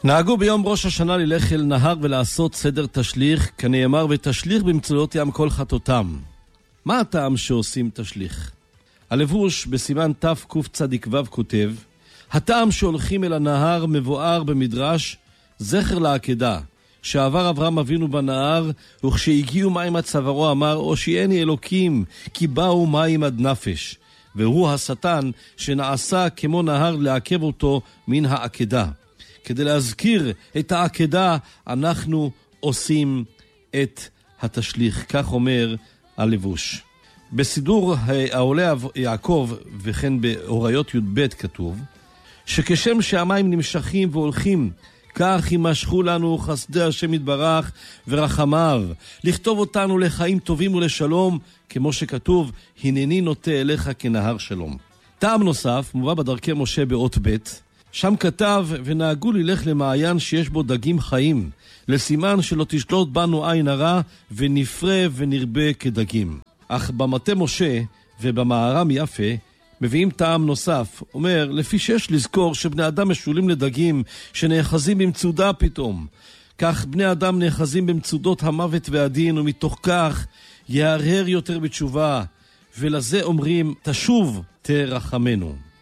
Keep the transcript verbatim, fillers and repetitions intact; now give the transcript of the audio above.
נהגו ביום ראש השנה ללך אל נהר ולעשות סדר תשליך, כנאמר ותשליך במצולות ים כל חטאותם. מה הטעם שעושים תשליך? הלבוש בסימן תקצ"ו כותב, הטעם שהולכים אל הנהר מבואר במדרש זכר לעקדה, שעבר אברהם אבינו בנהר, וכשהגיעו מים עד צווארו אמר, הושיעני אלוקים, כי באו מים עד נפש. והוא השטן שנעשה כמו נהר לעכב אותו מן העקדה. כדי להזכיר את העקדה, אנחנו עושים את התשליך, כך אומר הלבוש. בסידור העולה יעקב וכן באוריות י"ב כתוב, שכשם שהמים נמשכים והולכים, כך יימשכו לנו חסדי השם יתברך ורחמיו, לכתוב אותנו לחיים טובים ולשלום, כמו שכתוב, הנני נוטה אליך כנהר שלום. טעם נוסף מובא בדרכי משה באות ב', שם כתב, ונהגו ללך למעיין שיש בו דגים חיים, לסימן שלא תשלוט בנו עין הרע, ונפרה ונרבה כדגים. אך במטה משה ובמערם יפה, מביאים טעם נוסף, אומר, לפי שיש לזכור שבני אדם משולים לדגים שנאחזים במצודה פתאום. כך בני אדם נאחזים במצודות המוות והדין, ומתוך כך יהרהר יותר בתשובה, ולזה אומרים, תשוב תרחמנו.